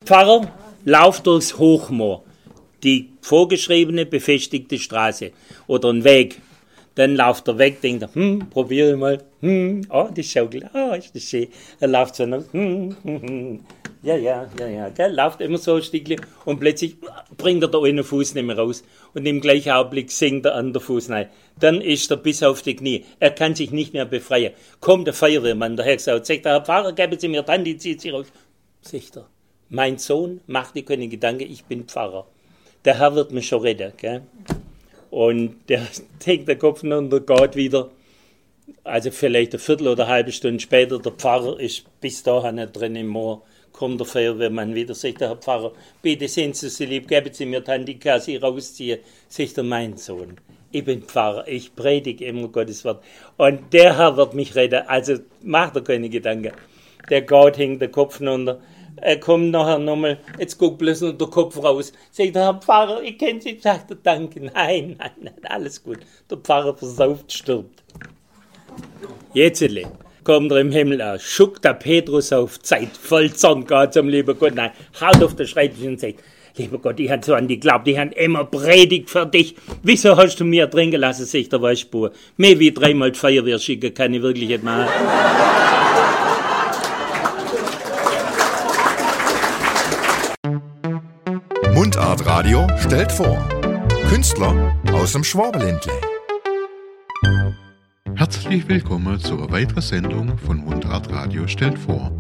Pfarrer lauft durchs Hochmoor, die vorgeschriebene befestigte Straße oder ein Weg. Dann läuft er weg, denkt er, probiere ich mal, die Schaukel, ist das schön. Er läuft so noch, ja, gell, läuft immer so ein Stückchen und plötzlich bringt er da einen Fuß nicht mehr raus und im gleichen Augenblick sinkt der andere Fuß rein. Dann ist er bis auf die Knie. Er kann sich nicht mehr befreien. Kommt der Feuerwehrmann dahergesagt, sagt der Herr Pfarrer, geben Sie mir dann, die zieht sie raus. Sagt er, mein Sohn, mach dir keine Gedanken, ich bin Pfarrer. Der Herr wird mich schon retten, gell? Und der denkt der Kopf runter, geht wieder. Also vielleicht eine Viertel oder eine halbe Stunde später, der Pfarrer ist bis dahin nicht drin im Moor. Kommt der Feuerwehrmann wieder, sagt der Herr Pfarrer, bitte sind Sie so lieb, geben Sie mir dann die Kasse rausziehen. Sagt er, mein Sohn, ich bin Pfarrer, ich predige immer Gottes Wort. Und der Herr wird mich retten, also macht er keine Gedanken. Der geht, hängt der Kopf runter. Er kommt nachher nochmal, jetzt guckt bloß noch der Kopf raus. Sagt der Herr Pfarrer, ich kenne Sie, sagt er, danke. Nein, alles gut. Der Pfarrer versauft, stirbt. Jetzt kommt er im Himmel aus, schuckt der Petrus auf Zeit, voll Zorn, Gott zum lieben Gott, nein, haut auf den Schreibtisch und sagt, lieber Gott, ich habe so an die geglaubt, ich habe immer predigt für dich. Wieso hast du mir drin gelassen, sagt der Weißspur. Mehr wie 3-mal die Feuerwehr schicken kann ich wirklich nicht machen. Mundart Radio stellt vor. Künstler aus dem Schwabenländle. Herzlich willkommen zu einer weiteren Sendung von Mundart Radio stellt vor.